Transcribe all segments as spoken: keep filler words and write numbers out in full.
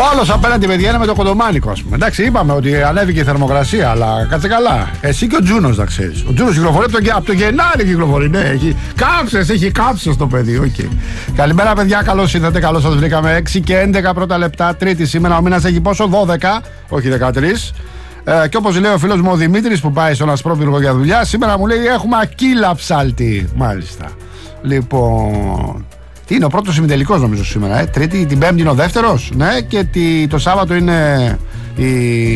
Όλος απέναντι, παιδιά, είναι με το κοντομάνικο, ας πούμε. Εντάξει, είπαμε ότι ανέβηκε η θερμοκρασία, αλλά κάτσε καλά. Εσύ και ο Τζούνος, να ξέρεις. Ο Τζούνος κυκλοφορεί από το, από το Γενάρη, κυκλοφορεί. Ναι, έχει κάψες, έχει κάψες το παιδί. Okay. Καλημέρα, παιδιά, καλώς ήρθατε, καλώς σας βρήκαμε. έξι και έντεκα πρώτα λεπτά, Τρίτη σήμερα. Ο μήνας έχει πόσο, δώδεκα, όχι δεκατρία. Ε, και όπως λέει ο φίλος μου ο Δημήτρης που πάει στον Ασπρόπυργο για δουλειά, σήμερα μου λέει έχουμε ακύλα ψάλτη. Μάλιστα. Λοιπόν. Τι είναι, ο πρώτος ημιτελικός νομίζω σήμερα, ε? Τρίτη, την Πέμπτη είναι ο δεύτερος. Ναι, και τη, το Σάββατο είναι η,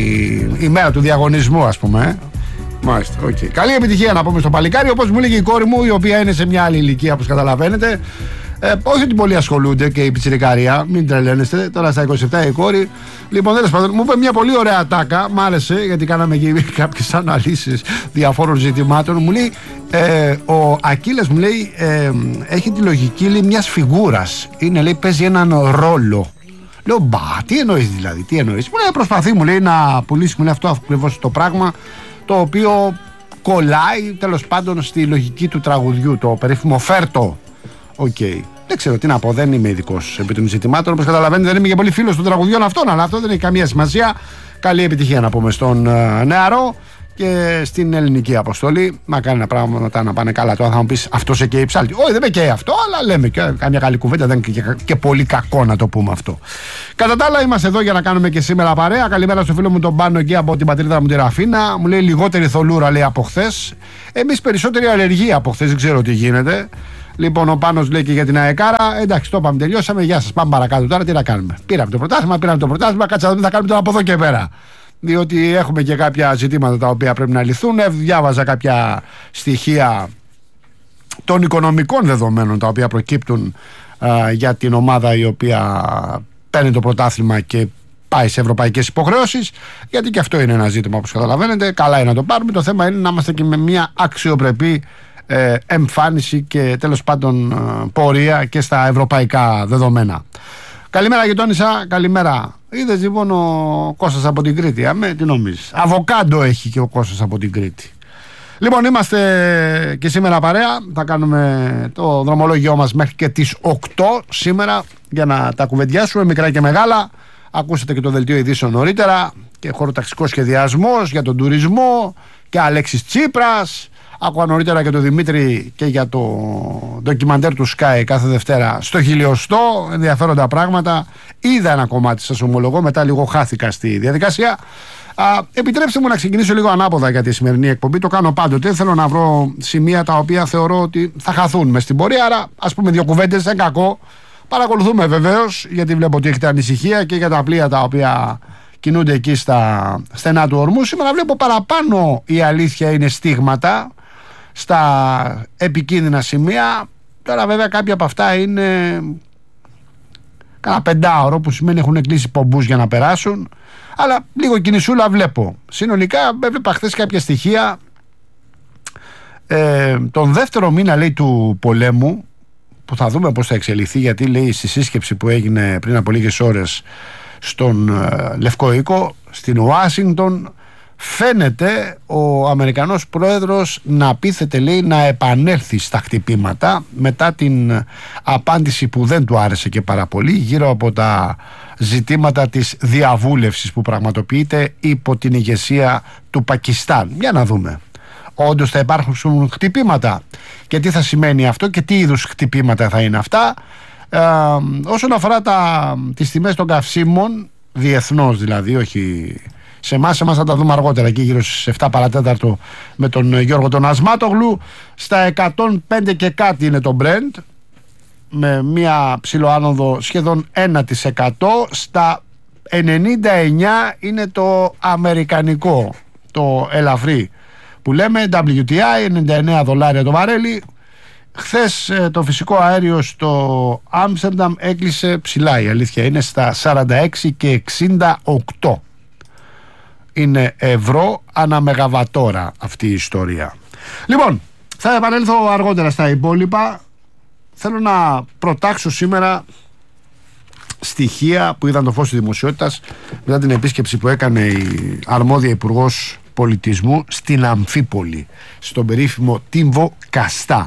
η μέρα του διαγωνισμού, ας πούμε. Ε? Μάλιστα, okay. Καλή επιτυχία να πούμε στο παλικάρι, όπως μου έλεγε η κόρη μου, η οποία είναι σε μια άλλη ηλικία, όπως καταλαβαίνετε. Ε, όχι ότι πολλοί ασχολούνται και η πιτσιρικαρία, μην τρελαίνεστε. Τώρα στα είκοσι επτά η κόρη. Λοιπόν, τέλος πάντων, μου είπε μια πολύ ωραία τάκα. Μ' άρεσε γιατί κάναμε και κάποιες αναλύσεις διαφόρων ζητημάτων. Μου λέει, ε, ο Ακύλας μου λέει, ε, έχει τη λογική λέει, μιας φιγούρας. Είναι, λέει, παίζει έναν ρόλο. Λέω, μπα, τι εννοείς δηλαδή, τι εννοείς. Μου λέει, προσπαθεί, μου λέει, να πουλήσει μου λέει, αυτό ακριβώς το πράγμα το οποίο κολλάει τέλος πάντων στη λογική του τραγουδιού, το περίφημο φέρτο. Οκ. Okay. Δεν ξέρω τι να πω, δεν είμαι ειδικός επί των ζητημάτων. Όπως καταλαβαίνετε, δεν είμαι και πολύ φίλος των τραγουδιών αυτών, αλλά αυτό δεν έχει καμία σημασία. Καλή επιτυχία να πούμε στον uh, νεαρό και στην ελληνική αποστολή. Να κάνει ένα πράγμα να πάνε καλά. Τώρα θα μου πεις αυτό σε καίει ψάλτη. Όχι, δεν με καίει αυτό, αλλά λέμε και καμιά καλή κουβέντα. Δεν είναι και, και πολύ κακό να το πούμε αυτό. Κατά τα άλλα, είμαστε εδώ για να κάνουμε και σήμερα παρέα. Καλημέρα στο φίλο μου τον Πάνο εκεί από την πατρίδα μου τη Ραφίνα. Μου λέει λιγότερη θολούρα λέει από χθες. Εμείς περισσότερη αλλεργία από χθες, δεν ξέρω τι γίνεται. Λοιπόν, ο Πάνος λέει και για την ΑΕΚΑΡΑ. Εντάξει, το είπαμε, τελειώσαμε. Γεια σας. Πάμε παρακάτω τώρα. Τι να κάνουμε. Πήραμε το πρωτάθλημα, πήραμε το πρωτάθλημα. Κάτσε να δούμε τι θα κάνουμε τώρα από εδώ και πέρα. Διότι έχουμε και κάποια ζητήματα τα οποία πρέπει να λυθούν. Διάβαζα κάποια στοιχεία των οικονομικών δεδομένων τα οποία προκύπτουν α, για την ομάδα η οποία παίρνει το πρωτάθλημα και πάει σε ευρωπαϊκές υποχρεώσεις. Γιατί και αυτό είναι ένα ζήτημα όπως καταλαβαίνετε. Καλά είναι να το πάρουμε. Το θέμα είναι να είμαστε και με μια αξιοπρεπή Ε, εμφάνιση και τέλος πάντων ε, πορεία και στα ευρωπαϊκά δεδομένα. Καλημέρα γειτόνισσα, καλημέρα. Είδες λοιπόν ο Κώστας από την Κρήτη, αμέ, τι νομίζεις. Αβοκάντο έχει και ο Κώστας από την Κρήτη. Λοιπόν, είμαστε και σήμερα παρέα. Θα κάνουμε το δρομολόγιό μας μέχρι και τις οκτώ σήμερα για να τα κουβεντιάσουμε μικρά και μεγάλα. Ακούσατε και το δελτίο ειδήσεων νωρίτερα και χωροταξικός σχεδιασμός για τον τουρισμό και Αλέξης Τσίπρας. Άκουγα νωρίτερα και τον Δημήτρη και για το ντοκιμαντέρ του Sky κάθε Δευτέρα στο χιλιοστό. Ενδιαφέροντα πράγματα. Είδα ένα κομμάτι, σας ομολογώ, μετά λίγο χάθηκα στη διαδικασία. Α, επιτρέψτε μου να ξεκινήσω λίγο ανάποδα για τη σημερινή εκπομπή. Το κάνω πάντοτε. Θέλω να βρω σημεία τα οποία θεωρώ ότι θα χαθούν μες στην πορεία. Άρα, ας πούμε, δύο κουβέντες, δεν κακό. Παρακολουθούμε βεβαίως, γιατί βλέπω ότι έχετε ανησυχία και για τα πλοία τα οποία κινούνται εκεί στα στενά του ορμού. Σήμερα βλέπω παραπάνω, η αλήθεια είναι, στίγματα στα επικίνδυνα σημεία. Τώρα βέβαια κάποια από αυτά είναι κάνα πεντάωρο, που σημαίνει έχουν κλείσει πομπούς για να περάσουν, αλλά λίγο κινησούλα βλέπω. Συνολικά έβλεπα χθες κάποια στοιχεία ε, τον δεύτερο μήνα λέει του πολέμου, που θα δούμε πώς θα εξελιχθεί, γιατί λέει στη σύσκεψη που έγινε πριν από λίγες ώρες στον ε, Λευκό Οίκο στην Ουάσιγκτον, φαίνεται ο Αμερικανός πρόεδρος να πείθεται, λέει, να επανέλθει στα χτυπήματα μετά την απάντηση που δεν του άρεσε και πάρα πολύ γύρω από τα ζητήματα της διαβούλευσης που πραγματοποιείται υπό την ηγεσία του Πακιστάν. Για να δούμε. Όντως θα υπάρχουν χτυπήματα και τι θα σημαίνει αυτό και τι είδους χτυπήματα θα είναι αυτά. Ε, όσον αφορά τα, τις τιμές των καυσίμων, διεθνώς δηλαδή, όχι σε εμάς, σε εμάς θα τα δούμε αργότερα, εκεί γύρω στις επτά παρατέταρτο με τον Γιώργο τον Ασμάτογλου. Στα εκατόν πέντε και κάτι είναι το Brent, με μια ψιλοάνοδο σχεδόν ένα τοις εκατό. Στα ενενήντα εννιά είναι το αμερικανικό, το ελαφρύ που λέμε ντάμπλιου τι άι, ενενήντα εννέα δολάρια το βαρέλι. Χθες το φυσικό αέριο στο Άμστερνταμ έκλεισε ψηλά, η αλήθεια είναι, στα σαράντα έξι και εξήντα οκτώ. Είναι ευρώ ανά μεγαβατόρα αυτή η ιστορία. Λοιπόν, θα επανέλθω αργότερα στα υπόλοιπα. Θέλω να προτάξω σήμερα στοιχεία που είδαν το φως της δημοσιότητας μετά την επίσκεψη που έκανε η αρμόδια Υπουργός Πολιτισμού στην Αμφίπολη, στον περίφημο Τύμβο Καστά.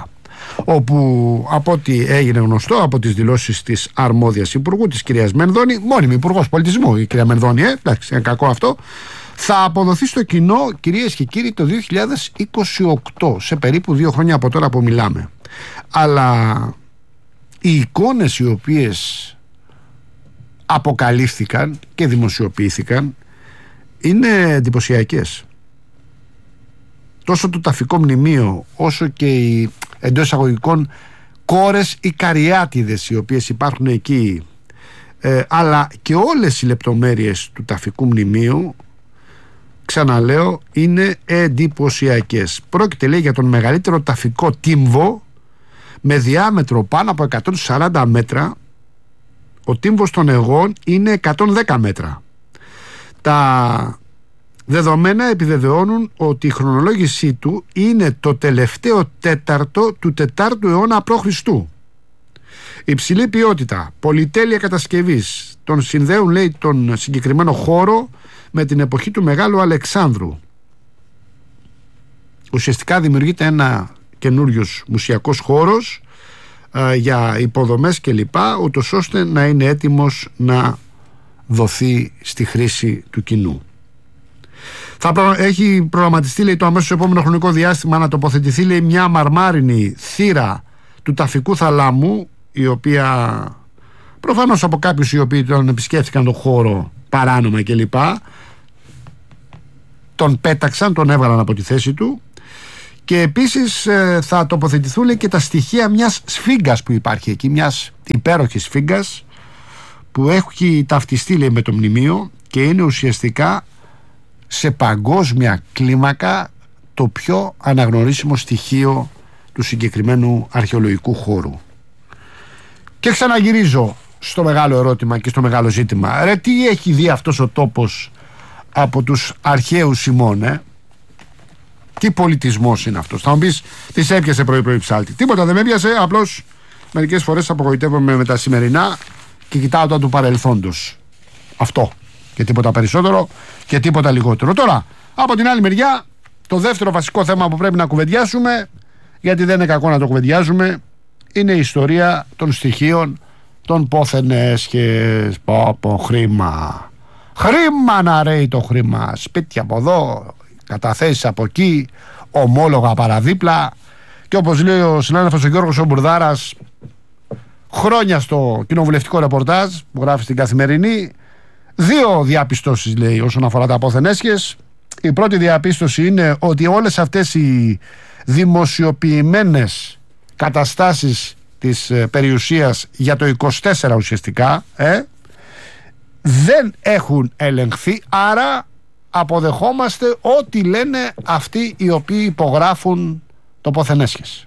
όπου από ό,τι έγινε γνωστό από τις δηλώσεις της αρμόδιας υπουργού, της κυρίας Μενδώνη, μόνιμη υπουργός πολιτισμού η κυρία Μενδώνη, ε, εντάξει, είναι κακό αυτό, θα αποδοθεί στο κοινό, κυρίες και κύριοι, το δύο χιλιάδες είκοσι οκτώ, σε περίπου δύο χρόνια από τώρα που μιλάμε. Αλλά οι εικόνες οι οποίες αποκαλύφθηκαν και δημοσιοποιήθηκαν είναι εντυπωσιακές. Τόσο το ταφικό μνημείο όσο και οι εντός εισαγωγικών κόρες ή καριάτιδες οι οποίες υπάρχουν εκεί, ε, αλλά και όλες οι λεπτομέρειες του ταφικού μνημείου, ξαναλέω, είναι εντυπωσιακές. Πρόκειται, λέει, για τον μεγαλύτερο ταφικό τύμβο με διάμετρο πάνω από εκατόν σαράντα μέτρα. Ο τύμβος των Αιγών είναι εκατόν δέκα μέτρα. Τα δεδομένα επιβεβαιώνουν ότι η χρονολόγησή του είναι το τελευταίο τέταρτο του τετάρτου αιώνα π.Χ. Υψηλή ποιότητα, πολυτέλεια κατασκευής τον συνδέουν, λέει, τον συγκεκριμένο χώρο με την εποχή του Μεγάλου Αλεξάνδρου. Ουσιαστικά δημιουργείται ένα καινούριος μουσιακός χώρος α, για υποδομές κλπ, ούτως ώστε να είναι έτοιμος να δοθεί στη χρήση του κοινού. Θα προ... Έχει προγραμματιστεί, λέει, το αμέσως επόμενο χρονικό διάστημα να τοποθετηθεί, λέει, μια μαρμάρινη θύρα του ταφικού θαλάμου, η οποία προφανώς από κάποιους οι οποίοι τον επισκέφθηκαν τον χώρο παράνομα κλπ, τον πέταξαν, τον έβγαλαν από τη θέση του. Και επίσης ε, θα τοποθετηθούν, λέει, και τα στοιχεία μιας σφίγγας που υπάρχει εκεί, μιας υπέροχης σφίγγας που έχει ταυτιστεί, λέει, με το μνημείο και είναι ουσιαστικά σε παγκόσμια κλίμακα το πιο αναγνωρίσιμο στοιχείο του συγκεκριμένου αρχαιολογικού χώρου. Και ξαναγυρίζω στο μεγάλο ερώτημα και στο μεγάλο ζήτημα. Ρε, τι έχει δει αυτός ο τόπος από τους αρχαίους ημών, ε? Τι πολιτισμός είναι αυτός? Θα μου πεις, τι σε έπιασε πρωί-πρωί ψάλτη? Τίποτα δεν με έπιασε, απλώς μερικές φορές απογοητεύομαι με τα σημερινά και κοιτάω τα του παρελθόντος. Αυτό. Και τίποτα περισσότερο και τίποτα λιγότερο. Τώρα, από την άλλη μεριά, το δεύτερο βασικό θέμα που πρέπει να κουβεντιάσουμε, γιατί δεν είναι κακό να το κουβεντιάζουμε, είναι η ιστορία των στοιχείων των πόθεν έσχες. Πω πω, χρήμα. Χρήμα να ρέει το χρήμα. Σπίτια από εδώ, καταθέσεις από εκεί, ομόλογα παραδίπλα. Και όπως λέει ο συνάδελφος ο Γιώργος ο Μπουρδάρας, χρόνια στο κοινοβουλευτικό ρεπορτάζ που γράφει στην Καθημερινή, δύο διαπιστώσεις, λέει, όσον αφορά τα πόθεν έσχες. Η πρώτη διαπίστωση είναι ότι όλες αυτές οι δημοσιοποιημένες καταστάσεις της ε, περιουσίας για το είκοσι τέσσερα ουσιαστικά ε, δεν έχουν ελεγχθεί, άρα αποδεχόμαστε ό,τι λένε αυτοί οι οποίοι υπογράφουν το πόθεν έσχες.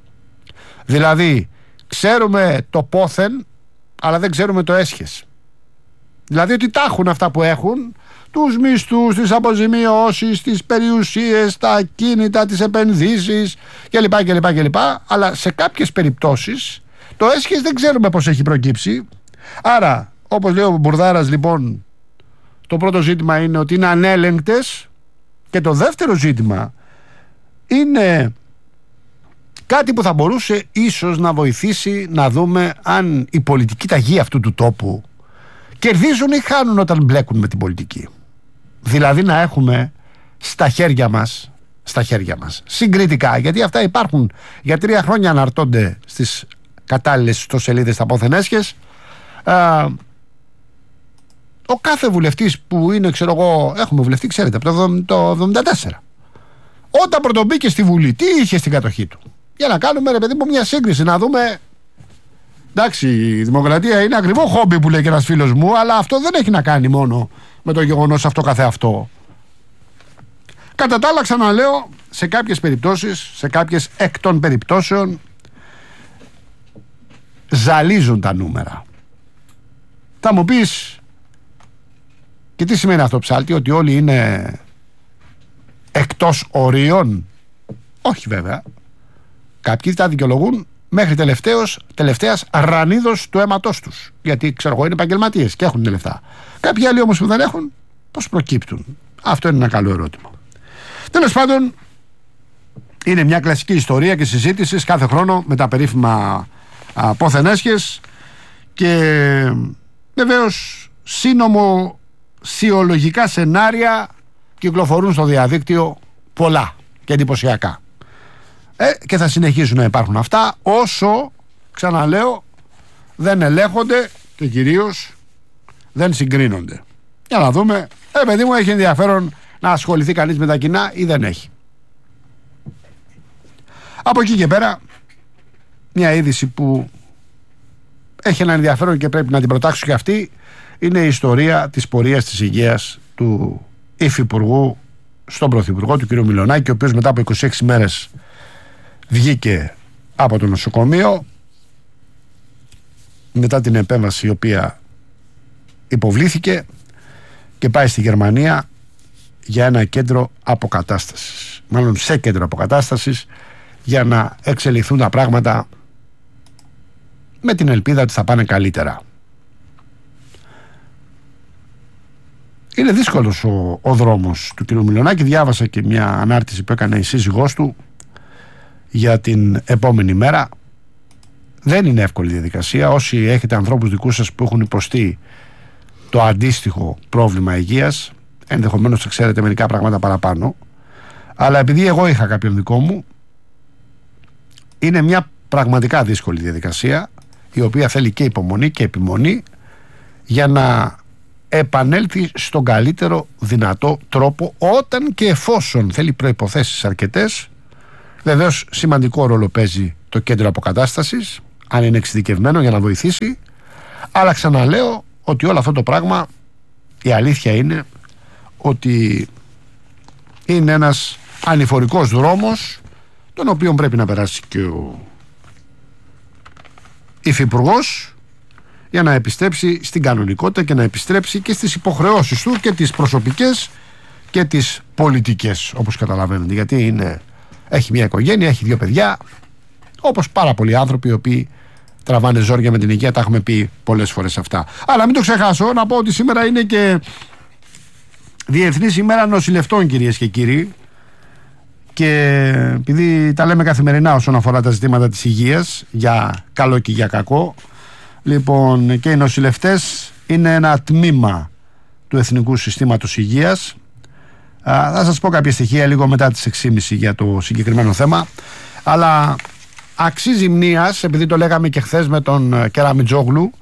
Δηλαδή ξέρουμε το πόθεν, αλλά δεν ξέρουμε το έσχες. Δηλαδή ότι τα έχουν αυτά που έχουν, τους μισθούς, τις αποζημιώσεις, τις περιουσίες, τα ακίνητα, τις επενδύσεις κλπ, κλπ, κλπ. Αλλά σε κάποιες περιπτώσεις το έσχες δεν ξέρουμε πώς έχει προκύψει. Άρα, όπως λέει ο Μπουρδάρας, λοιπόν, το πρώτο ζήτημα είναι ότι είναι ανέλεγκτες και το δεύτερο ζήτημα είναι κάτι που θα μπορούσε ίσως να βοηθήσει να δούμε αν η πολιτική ταγή αυτού του τόπου κερδίζουν ή χάνουν όταν μπλέκουν με την πολιτική. Δηλαδή να έχουμε στα χέρια μας, στα χέρια μας, συγκριτικά, γιατί αυτά υπάρχουν για τρία χρόνια, αναρτώνται στις κατάλληλες ιστοσελίδες στα πόθεν έσχες. Ο κάθε βουλευτής που είναι, ξέρω εγώ, έχουμε βουλευτή, ξέρετε, από το εβδομήντα τέσσερα, όταν πρωτομπήκε στη Βουλή, τι είχε στην κατοχή του? Για να κάνουμε, ρε παιδί μου, μια σύγκριση, να δούμε. Εντάξει, η δημοκρατία είναι ακριβό χόμπι που λέει και ένας φίλος μου, αλλά αυτό δεν έχει να κάνει μόνο με το γεγονός αυτό καθεαυτό. Κατά τα άλλα, ξαναλέω, σε κάποιες περιπτώσεις, σε κάποιες εκ των περιπτώσεων, ζαλίζουν τα νούμερα. Θα μου πεις, και τι σημαίνει αυτό, ψάλτη? Ότι όλοι είναι εκτός ορίων? Όχι βέβαια. Κάποιοι τα δικαιολογούν μέχρι τελευταίος, τελευταίας ρανίδος του αίματός τους. Γιατί, ξέρω εγώ, είναι επαγγελματίες και έχουν λεφτά. Κάποιοι άλλοι όμως που δεν έχουν, πώς προκύπτουν? Αυτό είναι ένα καλό ερώτημα. Τέλος πάντων, είναι μια κλασική ιστορία και συζήτηση κάθε χρόνο με τα περίφημα πόθεν έσχες, και βεβαίως συνωμοσιολογικά σενάρια κυκλοφορούν στο διαδίκτυο, πολλά και εντυπωσιακά. Ε, και θα συνεχίσουν να υπάρχουν αυτά όσο, ξαναλέω, δεν ελέγχονται και κυρίως δεν συγκρίνονται. Για να δούμε, ε παιδί μου, έχει ενδιαφέρον να ασχοληθεί κανείς με τα κοινά ή δεν έχει. Από εκεί και πέρα, μια είδηση που έχει ένα ενδιαφέρον και πρέπει να την προτάξω και αυτή, είναι η ιστορία της πορείας της υγείας του υφυπουργού στον πρωθυπουργό, του κ. Μιλονάκη, ο οποίος μετά από είκοσι έξι μέρες βγήκε από το νοσοκομείο μετά την επέμβαση η οποία υποβλήθηκε και πάει στη Γερμανία για ένα κέντρο αποκατάστασης, μάλλον σε κέντρο αποκατάστασης, για να εξελιχθούν τα πράγματα με την ελπίδα ότι θα πάνε καλύτερα. Είναι δύσκολος ο, ο δρόμος του κ. Μιλονάκη. Διάβασα και μια ανάρτηση που έκανε η σύζυγός του για την επόμενη μέρα. Δεν είναι εύκολη διαδικασία. Όσοι έχετε ανθρώπους δικούς σας που έχουν υποστεί το αντίστοιχο πρόβλημα υγείας, ενδεχομένως θα ξέρετε μερικά πράγματα παραπάνω, αλλά επειδή εγώ είχα κάποιον δικό μου, είναι μια πραγματικά δύσκολη διαδικασία, η οποία θέλει και υπομονή και επιμονή για να επανέλθει στον καλύτερο δυνατό τρόπο, όταν και εφόσον θέλει προϋποθέσεις αρκετές. Βεβαίως σημαντικό ρόλο παίζει το κέντρο αποκατάστασης, αν είναι εξειδικευμένο, για να βοηθήσει, αλλά ξαναλέω ότι όλο αυτό το πράγμα, η αλήθεια είναι ότι είναι ένας ανηφορικός δρόμος, τον οποίο πρέπει να περάσει και ο υφυπουργός, για να επιστρέψει στην κανονικότητα και να επιστρέψει και στις υποχρεώσεις του, και τις προσωπικές και τις πολιτικές, όπως καταλαβαίνετε, γιατί είναι, έχει μια οικογένεια, έχει δύο παιδιά, όπως πάρα πολλοί άνθρωποι οι οποίοι τραβάνε ζόρια με την υγεία. Τα έχουμε πει πολλές φορές αυτά. Αλλά μην το ξεχάσω να πω ότι σήμερα είναι και Διεθνής ημέρα νοσηλευτών, κυρίες και κύριοι, και επειδή τα λέμε καθημερινά όσον αφορά τα ζητήματα της υγείας, για καλό και για κακό, λοιπόν, και οι νοσηλευτές είναι ένα τμήμα του Εθνικού Συστήματος Υγείας. Α, θα σας πω κάποια στοιχεία λίγο μετά τις έξι και μισή για το συγκεκριμένο θέμα, αλλά αξίζει μνήας, επειδή το λέγαμε και χθες με τον Κεραμιτζόγλου,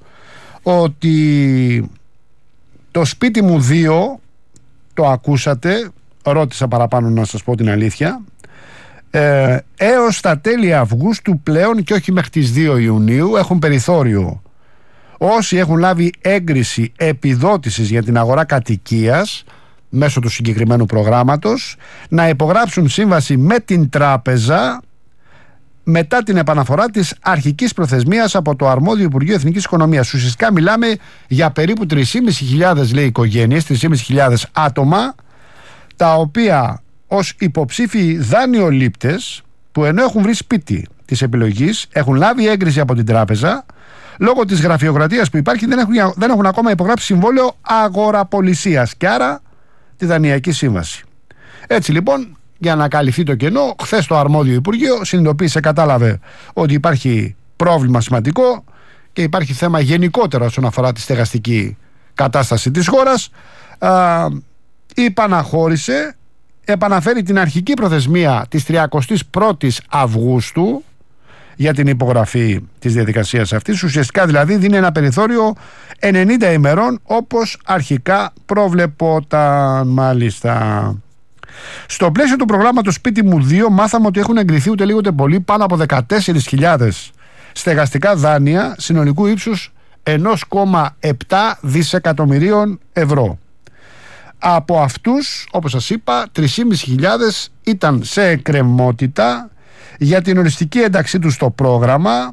ότι το σπίτι μου δύο, το ακούσατε, ρώτησα παραπάνω να σας πω την αλήθεια, ε, έως τα τέλη Αυγούστου πλέον και όχι μέχρι τις δύο Ιουνίου έχουν περιθώριο όσοι έχουν λάβει έγκριση επιδότησης για την αγορά κατοικίας μέσω του συγκεκριμένου προγράμματος να υπογράψουν σύμβαση με την τράπεζα μετά την επαναφορά της αρχικής προθεσμίας από το αρμόδιο Υπουργείο Εθνικής Οικονομίας. Ουσιαστικά μιλάμε για περίπου τρεις χιλιάδες πεντακόσιες λέει οικογένειες, τρεις χιλιάδες πεντακόσιες άτομα, τα οποία ως υποψήφιοι δανειολήπτες, που ενώ έχουν βρει σπίτι της επιλογής, έχουν λάβει έγκριση από την τράπεζα, λόγω της γραφειοκρατίας που υπάρχει δεν έχουν, δεν έχουν ακόμα υπογράψει συμβόλαιο αγοραπολισίας και άρα τη δανειακή σύμβαση. Έτσι λοιπόν, για να καλυφθεί το κενό, χθες το αρμόδιο Υπουργείο συνειδητοποίησε, κατάλαβε ότι υπάρχει πρόβλημα σημαντικό και υπάρχει θέμα γενικότερα όσον αφορά τη στεγαστική κατάσταση της χώρας. Α, υπαναχώρησε, επαναφέρει την αρχική προθεσμία της τριαντάτη πρώτη Αυγούστου για την υπογραφή της διαδικασίας αυτής. Ουσιαστικά δηλαδή δίνει ένα περιθώριο ενενήντα ημερών, όπως αρχικά προβλεπόταν. Μάλιστα. Στο πλαίσιο του προγράμματος Σπίτι μου δύο, μάθαμε ότι έχουν εγκριθεί ούτε λίγο ούτε πολύ πάνω από δεκατέσσερις χιλιάδες στεγαστικά δάνεια συνολικού ύψους ένα κόμμα επτά δισεκατομμυρίων ευρώ. Από αυτούς, όπως σας είπα, τρεις χιλιάδες πεντακόσιες ήταν σε εκκρεμότητα για την οριστική ένταξή τους στο πρόγραμμα,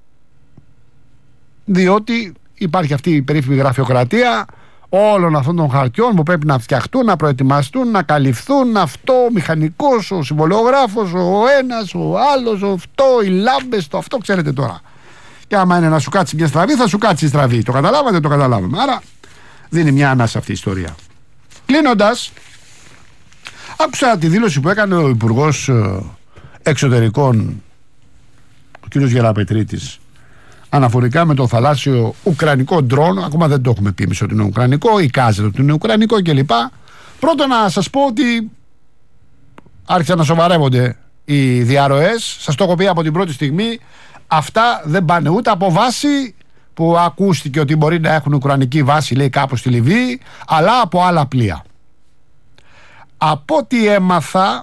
διότι υπάρχει αυτή η περίφημη γραφειοκρατία όλων αυτών των χαρτιών που πρέπει να φτιαχτούν, να προετοιμαστούν, να καλυφθούν, αυτό, ο μηχανικός, ο συμβολιογράφος, ο ένας, ο άλλος, ο αυτό, οι λάμπες, το αυτό, ξέρετε τώρα. Και άμα είναι να σου κάτσει μια στραβή, θα σου κάτσει στραβή. Το καταλάβατε, το καταλάβαμε. Άρα δίνει μια ανάσα αυτή η ιστορία. Κλείνοντας, άκουσα τη δήλωση που έκανε ο Υπουργός Εξωτερικών, ο κ. Γεραπετρίτης, αναφορικά με το θαλάσσιο ουκρανικό ντρόν. Ακόμα δεν το έχουμε πει εμείς ότι είναι ουκρανικό, εικάζεται ότι είναι ουκρανικό κλπ. Πρώτον, να σας πω ότι άρχισαν να σοβαρεύονται οι διαρροές. Σας το έχω πει από την πρώτη στιγμή. Αυτά δεν πάνε ούτε από βάση που ακούστηκε ότι μπορεί να έχουν ουκρανική βάση, λέει, κάπου στη Λιβύη, αλλά από άλλα πλοία. Από ό,τι έμαθα,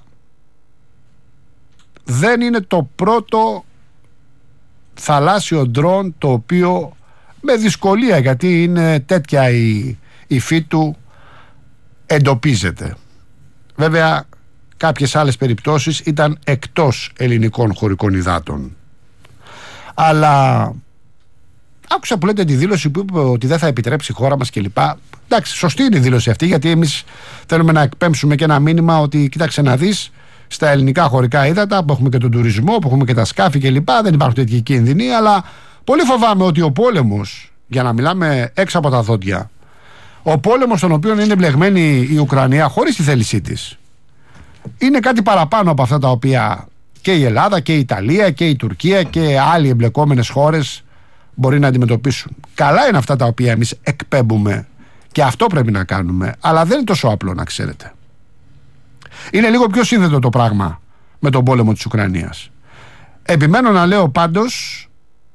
δεν είναι το πρώτο θαλάσσιο ντρόν το οποίο με δυσκολία, γιατί είναι τέτοια η υφή του, εντοπίζεται. Βέβαια κάποιες άλλες περιπτώσεις ήταν εκτός ελληνικών χωρικών υδάτων. Αλλά άκουσα που λέτε τη δήλωση που είπε ότι δεν θα επιτρέψει η χώρα μας κλπ. Εντάξει, σωστή είναι η δήλωση αυτή, γιατί εμείς θέλουμε να εκπέμψουμε και ένα μήνυμα ότι κοίταξε να δεις, στα ελληνικά χωρικά ύδατα που έχουμε και τον τουρισμό, που έχουμε και τα σκάφη κλπ, δεν υπάρχουν τέτοιοι κίνδυνοι. Αλλά πολύ φοβάμαι ότι ο πόλεμος, για να μιλάμε έξω από τα δόντια, ο πόλεμος στον οποίο είναι εμπλεγμένη η Ουκρανία χωρίς τη θέλησή της, είναι κάτι παραπάνω από αυτά τα οποία και η Ελλάδα και η Ιταλία και η Τουρκία και άλλοι εμπλεκόμενες χώρες μπορεί να αντιμετωπίσουν. Καλά είναι αυτά τα οποία εμείς εκπέμπουμε και αυτό πρέπει να κάνουμε, αλλά δεν είναι τόσο απλό, να ξέρετε. Είναι λίγο πιο σύνθετο το πράγμα με τον πόλεμο της Ουκρανίας. Επιμένω να λέω πάντως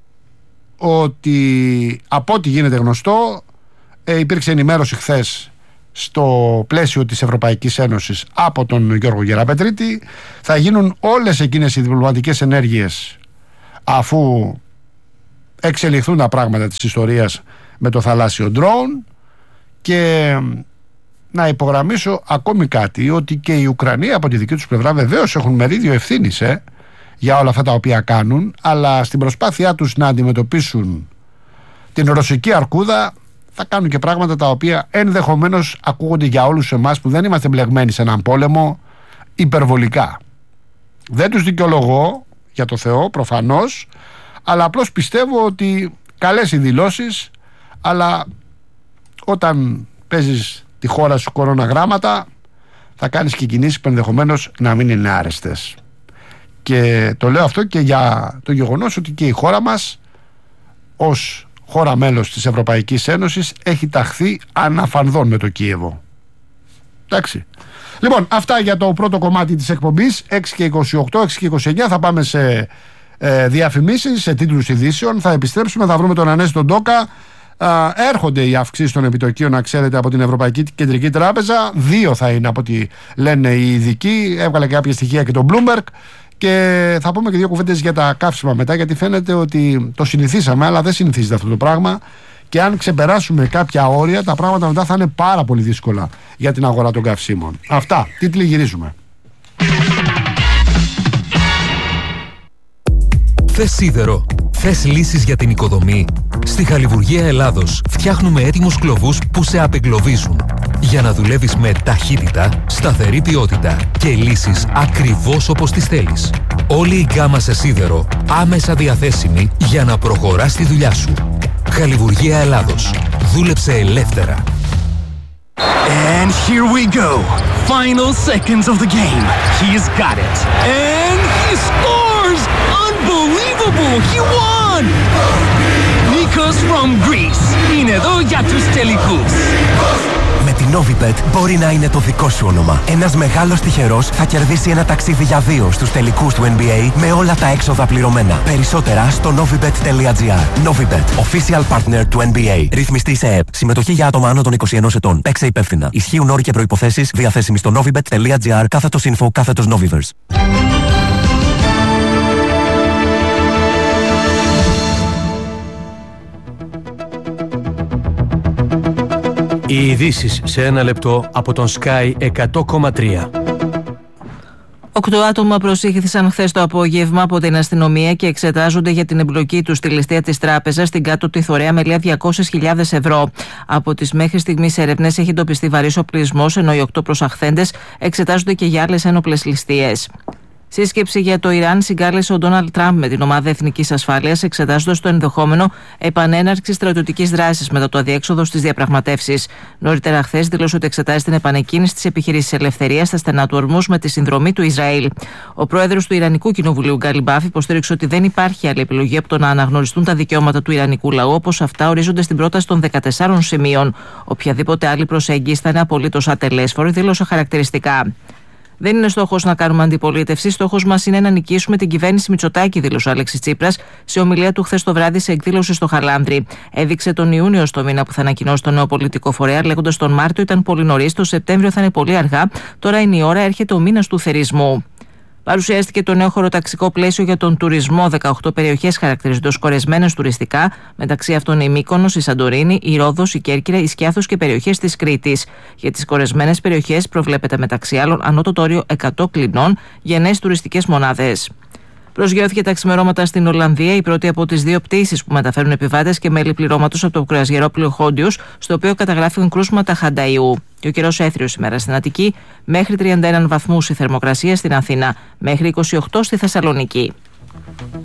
ότι από ό,τι γίνεται γνωστό, ε, υπήρξε ενημέρωση χθες στο πλαίσιο της Ευρωπαϊκής Ένωσης από τον Γιώργο Γεραπετρίτη. Θα γίνουν όλες εκείνες οι διπλωματικές ενέργειες αφού εξελιχθούν τα πράγματα της ιστορίας με το θαλάσσιο ντρόουν. Και να υπογραμμίσω ακόμη κάτι, ότι και οι Ουκρανοί από τη δική τους πλευρά βεβαίως έχουν μερίδιο ευθύνης ε, για όλα αυτά τα οποία κάνουν, αλλά στην προσπάθειά τους να αντιμετωπίσουν την ρωσική αρκούδα θα κάνουν και πράγματα τα οποία ενδεχομένως ακούγονται για όλους εμάς που δεν είμαστε μπλεγμένοι σε έναν πόλεμο υπερβολικά. Δεν τους δικαιολογώ, για το Θεό, προφανώς, αλλά απλώς πιστεύω ότι καλές οι δηλώσεις, αλλά όταν παίζεις τη χώρα σου κοροναγράμματα θα κάνεις και κινήσεις που ενδεχομένως να μην είναι άρεστες. Και το λέω αυτό και για το γεγονός ότι και η χώρα μας ως χώρα μέλος της Ευρωπαϊκής Ένωσης έχει ταχθεί αναφανδόν με το Κίεβο. Εντάξει. Λοιπόν, αυτά για το πρώτο κομμάτι της εκπομπής. Έξι και είκοσι οκτώ, έξι και είκοσι εννιά θα πάμε σε ε, διαφημίσεις, σε τίτλους ειδήσεων. Θα επιστρέψουμε, θα βρούμε τον Ανέστη τον Ντόκα. Uh, έρχονται οι αυξήσεις των επιτοκίων, να ξέρετε, από την Ευρωπαϊκή Κεντρική Τράπεζα. Δύο θα είναι από ό,τι λένε οι ειδικοί. Έβγαλε και κάποια στοιχεία και το Bloomberg. Και θα πούμε και δύο κουβέντες για τα καύσιμα μετά, γιατί φαίνεται ότι το συνηθίσαμε, αλλά δεν συνηθίζεται αυτό το πράγμα. Και αν ξεπεράσουμε κάποια όρια, τα πράγματα μετά θα είναι πάρα πολύ δύσκολα για την αγορά των καυσίμων. Αυτά. Τίτλοι γυρίζουμε. Θες σίδερο? Θες λύσεις για την οικοδομή? Στη Χαλιβουργία Ελλάδος φτιάχνουμε έτοιμους κλωβούς που σε απεγκλωβίζουν, για να δουλεύεις με ταχύτητα, σταθερή ποιότητα και λύσεις ακριβώς όπως τις θέλεις. Όλη η γκάμα σε σίδερο άμεσα διαθέσιμη για να προχωράς τη δουλειά σου. Χαλιβουργία Ελλάδος. Δούλεψε ελεύθερα. And here we go. Final seconds of the game. He's got it. And he scores! Unbelievable! He won! Nikos from Greece. Είναι εδώ για τους τελικούς. Με την Novibet μπορεί να είναι το δικό σου όνομα. Ένας μεγάλος τυχερός θα κερδίσει ένα ταξίδι για δύο στους τελικούς του N B A με όλα τα έξοδα πληρωμένα. Περισσότερα στο novibet τελεία gr. Novibet, official partner του N B A. Ρυθμιστή σε ΕΕΠ. Συμμετοχή για άτομα άνω των είκοσι ενός ετών. Παίξε υπεύθυνα. Ισχύουν όροι και προϋποθέσεις. Διαθέσιμοι στο novibet τελεία gr. Κάθετος info, κάθετος Novivers. Οι ειδήσεις σε ένα λεπτό από τον Sky εκατό κόμμα τρία. Οκτώ άτομα προσήχθησαν χθες το απόγευμα από την αστυνομία και εξετάζονται για την εμπλοκή τους στη ληστεία της τράπεζας στην κάτωτη Θωρέα με διακόσιες χιλιάδες ευρώ. Από τις μέχρι στιγμής έρευνες έχει εντοπιστεί βαρύς οπλισμός, ενώ οι οκτώ προσαχθέντες εξετάζονται και για άλλες ένοπλες ληστείες. Σύσκεψη για το Ιράν συγκάλεσε ο Ντόναλντ Τραμπ με την Ομάδα Εθνικής Ασφάλειας, εξετάζοντας το ενδεχόμενο επανέναρξη στρατιωτικής δράσης μετά το αδιέξοδο στις διαπραγματεύσεις. Νωρίτερα χθες δήλωσε ότι εξετάζει την επανεκκίνηση της επιχείρησης ελευθερίας στα στενά του ορμούς με τη συνδρομή του Ισραήλ. Ο πρόεδρος του Ιρανικού Κοινοβουλίου, Γκάλι Μπάφ, υποστήριξε ότι δεν υπάρχει άλλη επιλογή από το να αναγνωριστούν τα δικαιώματα του Ιρανικού λαού, όπως αυτά ορίζονται στην πρόταση των δεκατεσσάρων σημείων. Οποιαδήποτε άλλη προσέγγιση θα είναι απολύτως ατελέσφορη, δήλωσε χαρακτηριστικά. Δεν είναι στόχος να κάνουμε αντιπολίτευση. Στόχος μας είναι να νικήσουμε την κυβέρνηση Μητσοτάκη, δήλωσε ο Αλέξης Τσίπρας σε ομιλία του χθες το βράδυ σε εκδήλωση στο Χαλάνδρι. Έδειξε τον Ιούνιο στο μήνα που θα ανακοινώσει το νέο πολιτικό φορέα, λέγοντας τον Μάρτιο ήταν πολύ νωρίς, το Σεπτέμβριο θα είναι πολύ αργά. Τώρα είναι η ώρα, έρχεται ο μήνας του θερισμού. Παρουσιάστηκε το νέο χωροταξικό πλαίσιο για τον τουρισμό. δεκαοκτώ περιοχές χαρακτηρίζονται ως κορεσμένες τουριστικά, μεταξύ αυτών η Μύκονος, η Σαντορίνη, η Ρόδος, η Κέρκυρα, η Σκιάθος και περιοχές της Κρήτης. Για τις κορεσμένες περιοχές προβλέπεται μεταξύ άλλων ανώτατο όριο εκατό κλινών για νέες τουριστικές μονάδες. Προσγειώθηκε τα ξημερώματα στην Ολλανδία η πρώτη από τις δύο πτήσεις που μεταφέρουν επιβάτες και μέλη πληρώματος από το κρουαζιερόπλοιο Χόντιους, στο οποίο καταγράφηκαν κρούσματα χανταϊού. Και ο καιρός έθριος σήμερα στην Αττική, μέχρι τριάντα ένα βαθμούς η θερμοκρασία στην Αθήνα, μέχρι είκοσι οκτώ στη Θεσσαλονίκη.